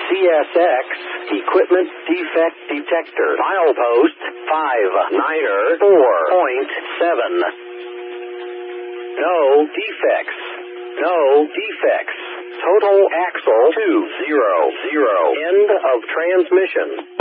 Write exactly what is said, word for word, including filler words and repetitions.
C S X, Equipment Defect Detector. Milepost five niner four point seven. No defects. No defects. Total axle two zero zero. End of transmission.